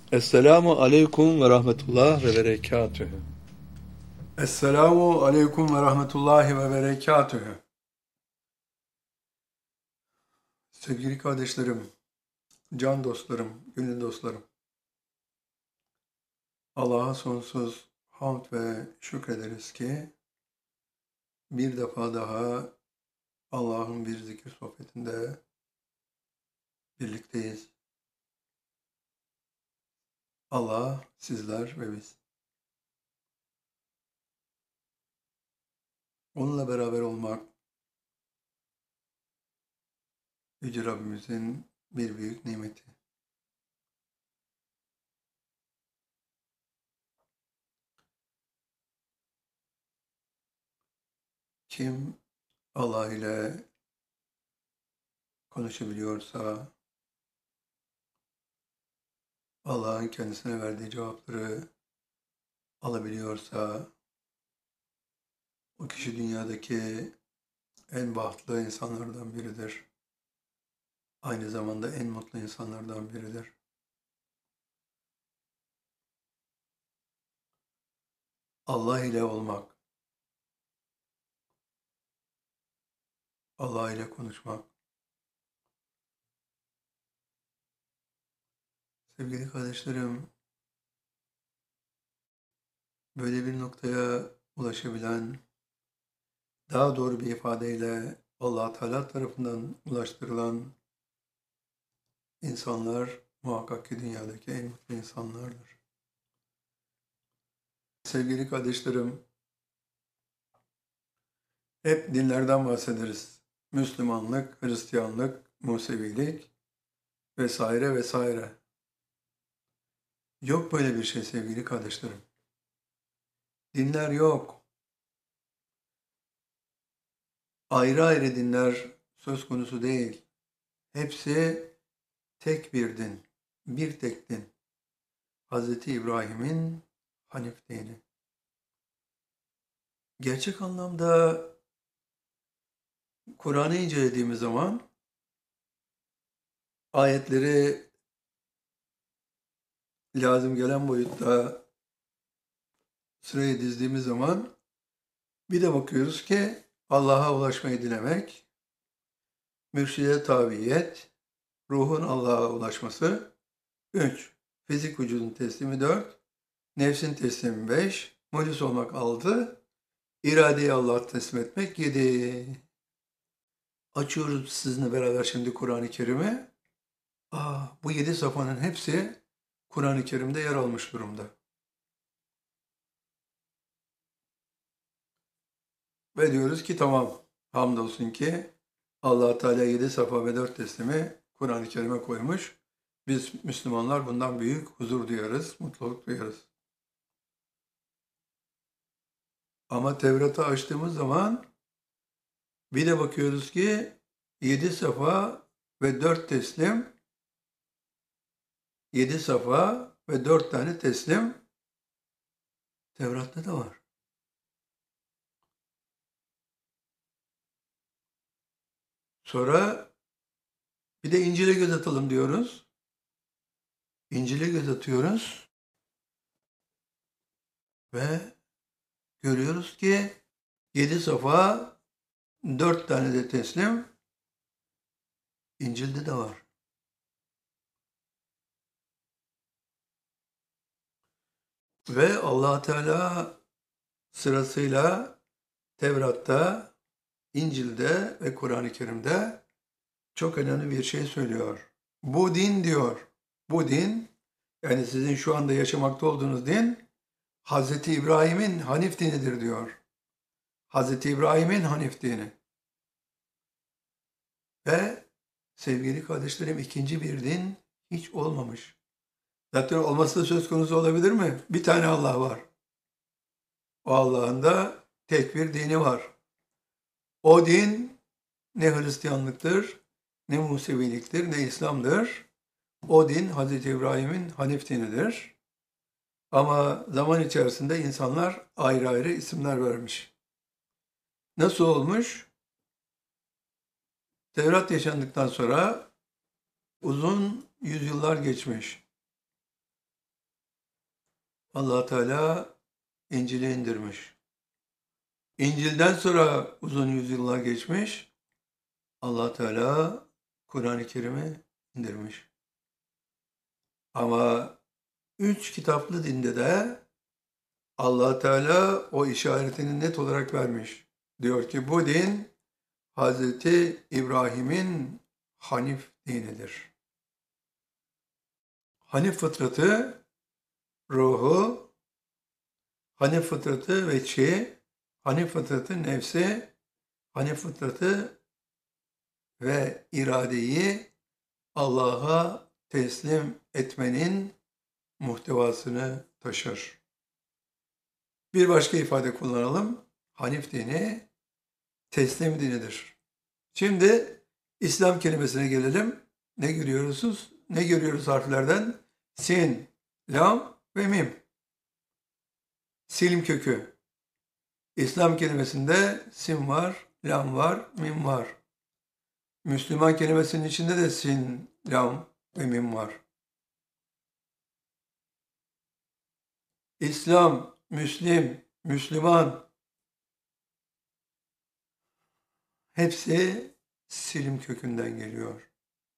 Esselamu aleyküm ve rahmetullah ve berekatühü. Esselamu aleyküm ve rahmetullahi ve berekatühü. Sevgili kardeşlerim, can dostlarım, gönül dostlarım. Allah'a sonsuz hamd ve şükrederiz ki bir defa daha Allah'ın bir zikir sohbetinde birlikteyiz. Allah, sizler ve biz. Onunla beraber olmak Yüce Rabbimizin bir büyük nimeti. Kim Allah ile konuşabiliyorsa, Allah'ın kendisine verdiği cevapları alabiliyorsa, o kişi dünyadaki en bahtlı insanlardan biridir. Aynı zamanda en mutlu insanlardan biridir. Allah ile olmak, Allah ile konuşmak. Sevgili kardeşlerim, böyle bir noktaya ulaşabilen, daha doğru bir ifadeyle Allah Teala tarafından ulaştırılan insanlar muhakkak ki dünyadaki en mutlu insanlardır. Sevgili kardeşlerim, hep dinlerden bahsederiz. Müslümanlık, Hristiyanlık, Musevilik vesaire vesaire. Yok böyle bir şey sevgili kardeşlerim. Dinler yok. Ayrı ayrı dinler söz konusu değil. Hepsi tek bir din, bir tek din. Hz. İbrahim'in Hanif dini. Gerçek anlamda Kur'an'ı incelediğimiz zaman ayetleri lazım gelen boyutta sıraya dizdiğimiz zaman bir de bakıyoruz ki Allah'a ulaşmayı dilemek, mürşide tabiyet, ruhun Allah'a ulaşması 3, fizik vücudun teslimi 4, nefsin teslimi 5, muhlis olmak 6, iradeyi Allah'a teslim etmek 7. Açıyoruz sizinle beraber şimdi Kur'an-ı Kerim'i. Bu 7 safhanın hepsi Kur'an-ı Kerim'de yer almış durumda. Ve diyoruz ki tamam, hamdolsun ki Allah Teala 7 safa ve 4 teslimi Kur'an-ı Kerim'e koymuş. Biz Müslümanlar bundan büyük huzur duyarız, mutluluk duyarız. Ama Tevrat'ı açtığımız zaman bir de bakıyoruz ki 7 safa ve 4 teslim, 7 safa ve 4 tane teslim Tevrat'ta da var. Sonra bir de İncil'e göz atalım diyoruz. İncil'e göz atıyoruz ve görüyoruz ki 7 safa, 4 tane de teslim İncil'de de var. Ve Allah Teala sırasıyla Tevrat'ta, İncil'de ve Kur'an-ı Kerim'de çok önemli bir şey söylüyor. Bu din diyor, bu din, yani sizin şu anda yaşamakta olduğunuz din, Hz. İbrahim'in Hanif dinidir diyor. Hz. İbrahim'in Hanif dini. Ve sevgili kardeşlerim ikinci bir din hiç olmamış. Zaten olması da söz konusu olabilir mi? Bir tane Allah var. O Allah'ın da tek bir dini var. O din ne Hristiyanlıktır, ne Museviliktir, ne İslam'dır. O din Hz. İbrahim'in Hanif dinidir. Ama zaman içerisinde insanlar ayrı ayrı isimler vermiş. Nasıl olmuş? Tevrat yaşandıktan sonra uzun yüzyıllar geçmiş. Allah Teala İncil'i indirmiş. İncil'den sonra uzun yüzyıllar geçmiş. Allah Teala Kur'an-ı Kerim'i indirmiş. Ama 3 kitaplı dinde de Allah Teala o işaretini net olarak vermiş. Diyor ki bu din Hazreti İbrahim'in Hanif dinidir. Hanif fıtratı, ruhu, Hanif fıtratı veçi, Hanif fıtratı nefsi, Hanif fıtratı ve iradeyi Allah'a teslim etmenin muhtevasını taşır. Bir başka ifade kullanalım. Hanif dini teslim dinidir. Şimdi İslam kelimesine gelelim. Ne görüyoruz? Ne görüyoruz harflerden? Sin, lam ve mim. Silm kökü. İslam kelimesinde sin var, lam var, mim var. Müslüman kelimesinin içinde de sin, lam ve mim var. İslam, Müslim, Müslüman hepsi silim kökünden geliyor.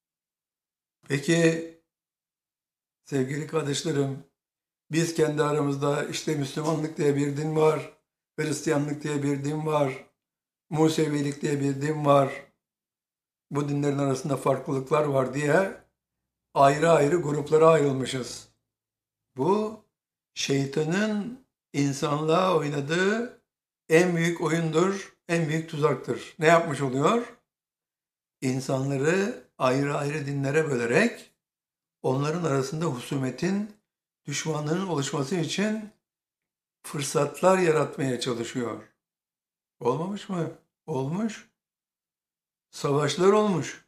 Peki sevgili kardeşlerim, biz kendi aramızda işte Müslümanlık diye bir din var, Hristiyanlık diye bir din var, Musevilik diye bir din var, bu dinlerin arasında farklılıklar var diye ayrı ayrı gruplara ayrılmışız. Bu şeytanın insanlığa oynadığı en büyük oyundur, en büyük tuzaktır. Ne yapmış oluyor? İnsanları ayrı ayrı dinlere bölerek onların arasında husumetin, düşmanlığın oluşması için fırsatlar yaratmaya çalışıyor. Olmamış mı? Olmuş. Savaşlar olmuş.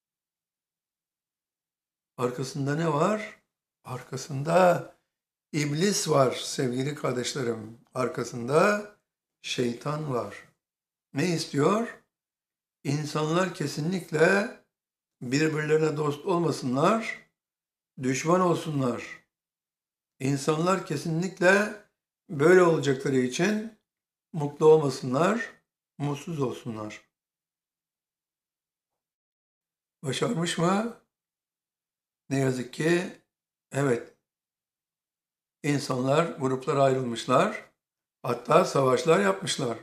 Arkasında ne var? Arkasında iblis var sevgili kardeşlerim. Arkasında şeytan var. Ne istiyor? İnsanlar kesinlikle birbirlerine dost olmasınlar, düşman olsunlar. İnsanlar kesinlikle böyle olacakları için mutlu olmasınlar, mutsuz olsunlar. Başarmış mı? Ne yazık ki evet. İnsanlar gruplara ayrılmışlar, hatta savaşlar yapmışlar.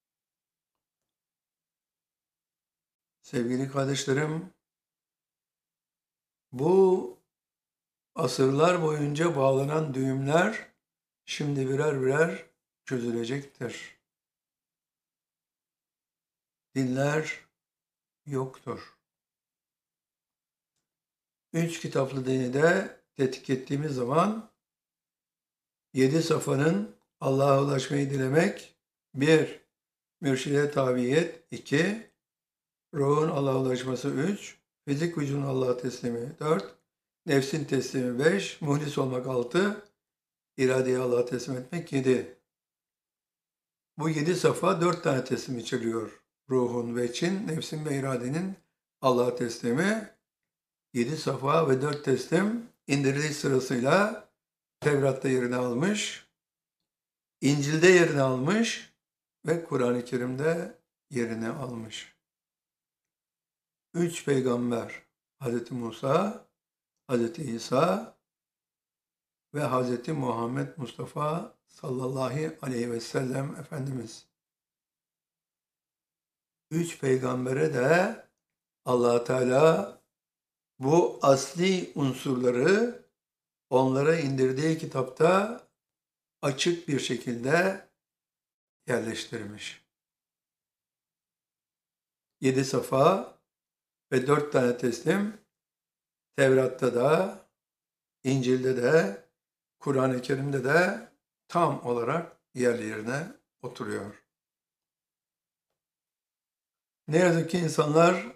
Sevgili kardeşlerim, bu asırlar boyunca bağlanan düğümler şimdi birer birer çözülecektir. Dinler yoktur. 3 kitaplı dini de tetkik ettiğimiz zaman 7 safhanın Allah'a ulaşmayı dilemek, 1. Mürşide tabiyet, 2. Ruhun Allah'a ulaşması, 3. Fizik vücudun Allah'a teslimi, 4. Nefsin teslimi, 5. Muhlis olmak, 6. İradeyi Allah'a teslim etmek, 7. Bu 7 safa 4 tane teslim içeriyor. Ruhun ve için, nefsin ve iradenin Allah'a teslimi, 7 safa ve 4 teslim indiriliş sırasıyla Tevrat'ta yerini almış, İncil'de yerini almış ve Kur'an-ı Kerim'de yerini almış. 3 peygamber, Hz. Musa, Hz. İsa ve Hz. Muhammed Mustafa sallallahu aleyhi ve sellem Efendimiz. 3 peygambere de Allah Teala bu asli unsurları onlara indirdiği kitapta açık bir şekilde yerleştirmiş. 7 safa ve 4 tane teslim Tevrat'ta da, İncil'de de, Kur'an-ı Kerim'de de tam olarak yerlerine oturuyor. Ne yazık ki insanlar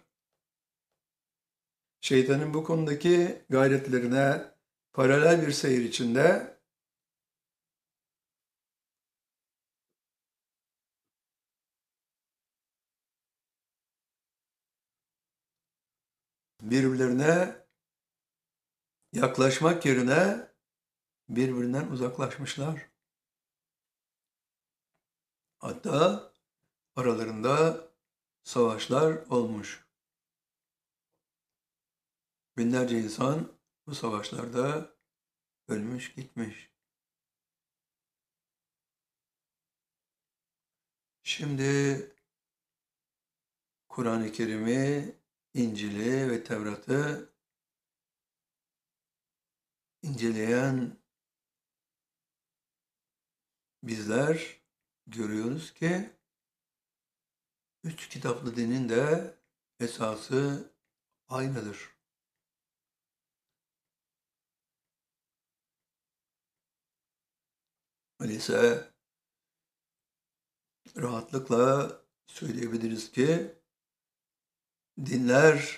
şeytanın bu konudaki gayretlerine paralel bir seyir içinde birbirlerine yaklaşmak yerine birbirinden uzaklaşmışlar. Hatta aralarında savaşlar olmuş. Binlerce insan bu savaşlarda ölmüş gitmiş. Şimdi Kur'an-ı Kerim'i, İncil'i ve Tevrat'ı inceleyen bizler görüyoruz ki üç kitaplı dinin de esası aynıdır. Öyleyse rahatlıkla söyleyebiliriz ki dinler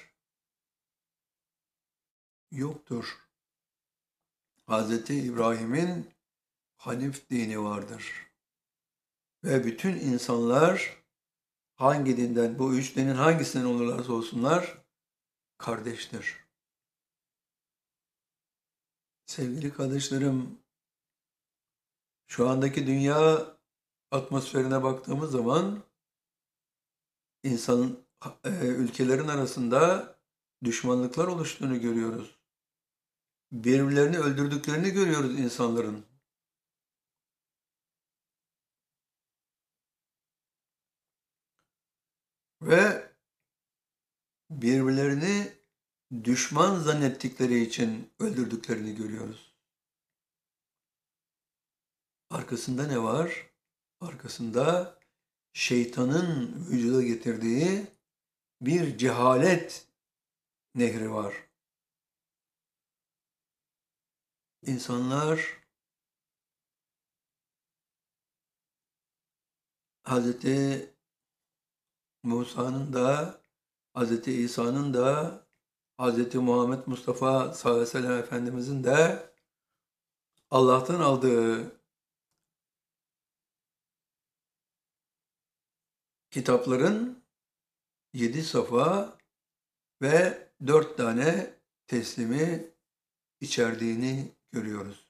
yoktur. Hz. İbrahim'in Hanif dini vardır. Ve bütün insanlar hangi dinden, bu üç dinin hangisinden olurlarsa olsunlar kardeştir. Sevgili kardeşlerim, şu andaki dünya atmosferine baktığımız zaman ülkelerin arasında düşmanlıklar oluştuğunu görüyoruz. Birbirlerini öldürdüklerini görüyoruz insanların. Ve birbirlerini düşman zannettikleri için öldürdüklerini görüyoruz. Arkasında ne var? Arkasında şeytanın vücuda getirdiği bir cehalet nehri var. İnsanlar Hz. Musa'nın da, Hz. İsa'nın da, Hz. Muhammed Mustafa sallallahu aleyhi ve sellem Efendimizin de Allah'tan aldığı kitapların 7 safa ve 4 tane teslimi içerdiğini görüyoruz.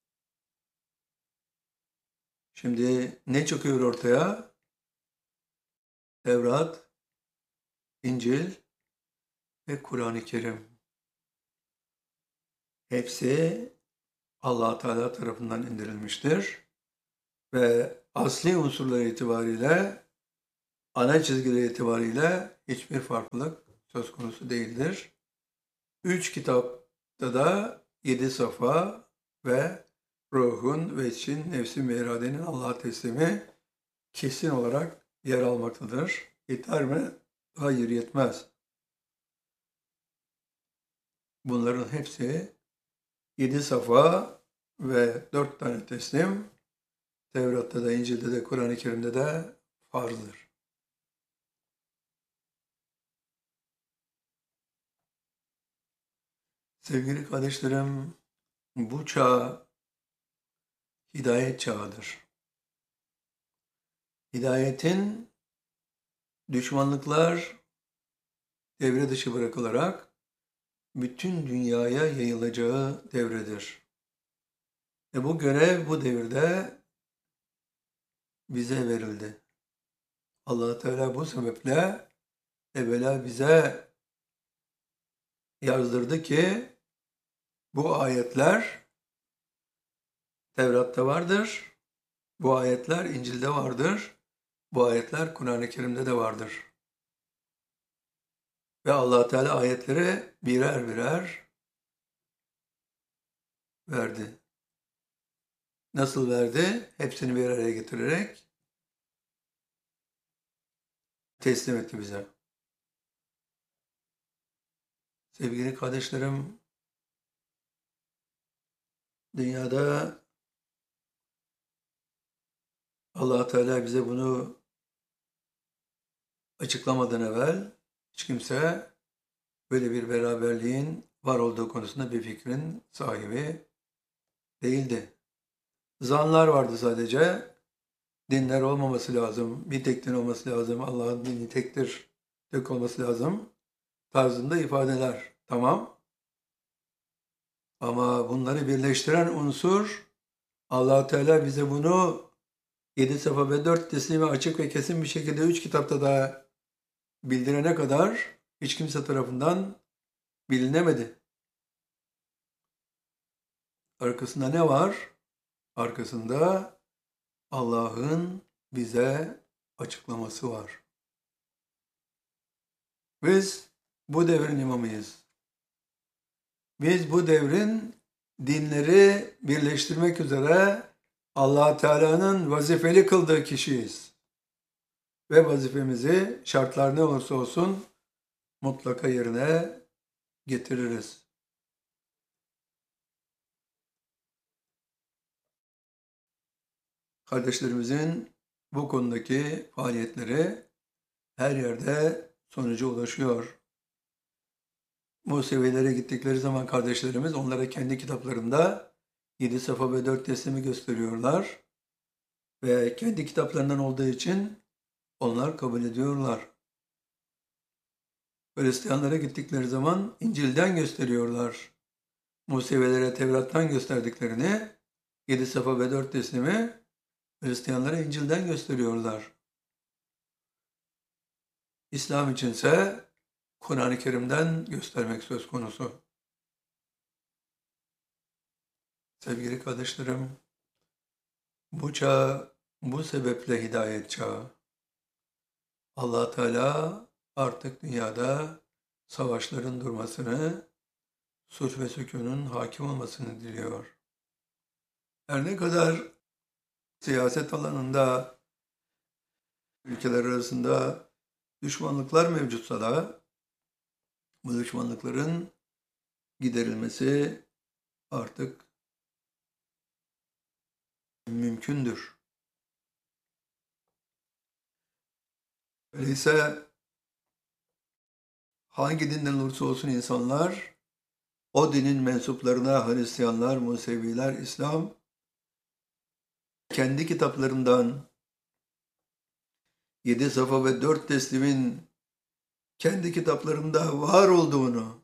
Şimdi ne çıkıyor ortaya? Tevrat, İncil ve Kur'an-ı Kerim. Hepsi Allah Teala tarafından indirilmiştir ve asli unsurlar itibariyle, ana çizgileri itibariyle hiçbir farklılık söz konusu değildir. 3 kitapta da 7 safa ve ruhun ve için nefsin ve iradenin Allah'a teslimi kesin olarak yer almaktadır. Yeter mi? Hayır, yetmez. Bunların hepsi 7 safa ve 4 tane teslim Tevrat'ta da, İncil'de de, Kur'an-ı Kerim'de de farzdır. Sevgili kardeşlerim, bu çağ hidayet çağıdır. Hidayetin düşmanlıklar devre dışı bırakılarak bütün dünyaya yayılacağı devredir. Ve bu görev bu devirde bize verildi. Allah Teala bu sebeple evvela bize yazdırdı ki bu ayetler Tevrat'ta vardır, bu ayetler İncil'de vardır, bu ayetler Kur'an-ı Kerim'de de vardır. Ve Allah Teala ayetleri birer birer verdi. Nasıl verdi? Hepsini bir araya getirerek teslim etti bize. Sevgili kardeşlerim, dünyada Allah Teala bize bunu açıklamadan evvel hiç kimse böyle bir beraberliğin var olduğu konusunda bir fikrin sahibi değildi. Zanlar vardı sadece. Dinler olmaması lazım, bir tek din olması lazım, Allah'ın dini tektir, tek olması lazım tarzında ifadeler. Tamam. Ama bunları birleştiren unsur, Allah Teala bize bunu 7 Safa ve 4 teslimi açık ve kesin bir şekilde 3 kitapta da bildirene kadar hiç kimse tarafından bilinemedi. Arkasında ne var? Arkasında Allah'ın bize açıklaması var. Biz bu devrin imamıyız. Biz bu devrin dinleri birleştirmek üzere Allah Teala'nın vazifeli kıldığı kişiyiz. Ve vazifemizi şartlar ne olursa olsun mutlaka yerine getiririz. Kardeşlerimizin bu konudaki faaliyetleri her yerde sonuca ulaşıyor. Bu seviyelere gittikleri zaman kardeşlerimiz onlara kendi kitaplarında 7 Safa ve 4 teslimi gösteriyorlar. Ve kendi kitaplarından olduğu için onlar kabul ediyorlar. Hristiyanlara gittikleri zaman İncil'den gösteriyorlar. Musevilere Tevrat'tan gösterdiklerini 7 Safa ve 4 teslimi Hristiyanlara İncil'den gösteriyorlar. İslam içinse Kur'an-ı Kerim'den göstermek söz konusu. Sevgili kardeşlerim, bu çağ bu sebeple hidayet çağı. Allah Teala artık dünyada savaşların durmasını, sulh ve sükunun hakim olmasını diliyor. Her ne kadar siyaset alanında ülkeler arasında düşmanlıklar mevcutsa da bu düşmanlıkların giderilmesi artık mümkündür. Öyleyse hangi dinden olursa olsun insanlar o dinin mensuplarına Hristiyanlar, Museviler, İslam kendi kitaplarından 7 Safa ve 4 teslimin kendi kitaplarında var olduğunu